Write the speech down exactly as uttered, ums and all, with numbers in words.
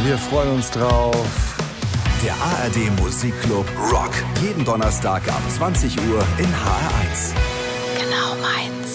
wir freuen uns drauf. Der A R D Musikclub Rock. Jeden Donnerstag ab zwanzig Uhr in H R eins. Genau meins.